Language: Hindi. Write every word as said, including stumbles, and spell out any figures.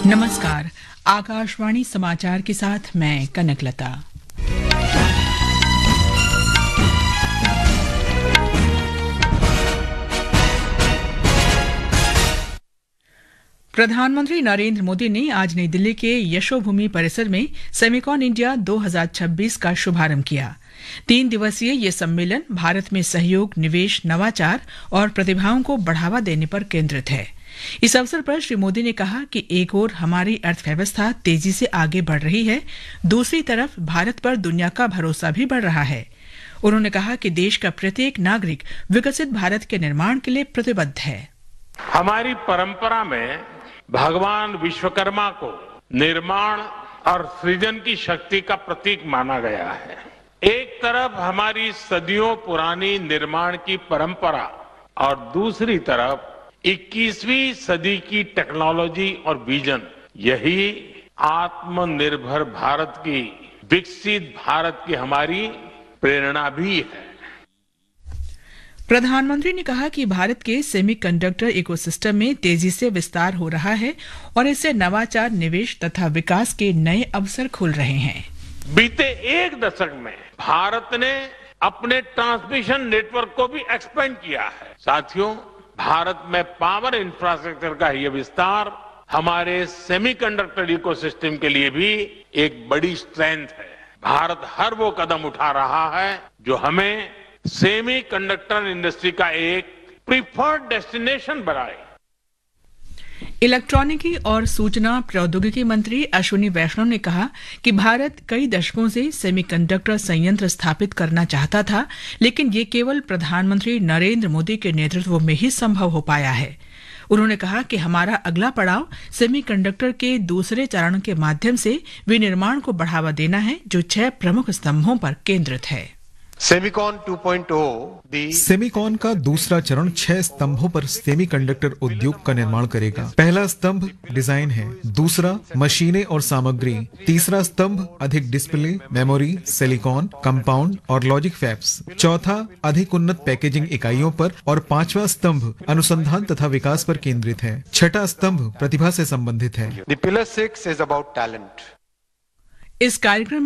नमस्कार, आकाशवाणी समाचार के साथ मैं कनकलता। प्रधानमंत्री नरेंद्र मोदी ने आज नई दिल्ली के यशोभूमि परिसर में सेमिकॉन इंडिया दो हज़ार छब्बीस का शुभारंभ किया। तीन दिवसीय ये सम्मेलन भारत में सहयोग, निवेश, नवाचार और प्रतिभाओं को बढ़ावा देने पर केंद्रित है। इस अवसर पर श्री मोदी ने कहा कि एक ओर हमारी अर्थव्यवस्था तेजी से आगे बढ़ रही है, दूसरी तरफ भारत पर दुनिया का भरोसा भी बढ़ रहा है। उन्होंने कहा कि देश का प्रत्येक नागरिक विकसित भारत के निर्माण के लिए प्रतिबद्ध है। हमारी परंपरा में भगवान विश्वकर्मा को निर्माण और सृजन की शक्ति का प्रतीक माना गया है। एक तरफ हमारी सदियों पुरानी निर्माण की परंपरा और दूसरी तरफ इक्कीसवीं सदी की टेक्नोलॉजी और विजन, यही आत्मनिर्भर भारत की, विकसित भारत की हमारी प्रेरणा भी है। प्रधानमंत्री ने कहा कि भारत के सेमीकंडक्टर इकोसिस्टम में तेजी से विस्तार हो रहा है और इससे नवाचार, निवेश तथा विकास के नए अवसर खुल रहे हैं। बीते एक दशक में भारत ने अपने ट्रांसमिशन नेटवर्क को भी एक्सपेंड किया है। साथियों, भारत में पावर इंफ्रास्ट्रक्चर का यह विस्तार हमारे सेमीकंडक्टर इकोसिस्टम के लिए भी एक बड़ी स्ट्रेंथ है। भारत हर वो कदम उठा रहा है जो हमें सेमीकंडक्टर इंडस्ट्री का एक प्रीफर्ड डेस्टिनेशन बनाए। इलेक्ट्रॉनिकी और सूचना प्रौद्योगिकी मंत्री अश्विनी वैष्णव ने कहा कि भारत कई दशकों से सेमीकंडक्टर संयंत्र स्थापित करना चाहता था, लेकिन ये केवल प्रधानमंत्री नरेंद्र मोदी के नेतृत्व में ही संभव हो पाया है। उन्होंने कहा कि हमारा अगला पड़ाव सेमीकंडक्टर के दूसरे चरण के माध्यम से विनिर्माण को बढ़ावा देना है, जो छह प्रमुख स्तंभों पर केंद्रित है। सेमिकॉन टू पॉइंट ओ सेमिकॉन का दूसरा चरण छह स्तंभों पर सेमीकंडक्टर उद्योग का निर्माण करेगा। पहला स्तंभ डिजाइन है, दूसरा मशीनें और सामग्री, तीसरा स्तंभ अधिक डिस्प्ले, मेमोरी, सिलिकॉन, कंपाउंड और लॉजिक फैब्स, चौथा अधिक उन्नत पैकेजिंग इकाइयों पर और पांचवा स्तंभ अनुसंधान तथा विकास पर केंद्रित है। छठा स्तंभ प्रतिभा से संबंधित है। The pillar six is about talent. इस कार्यक्रम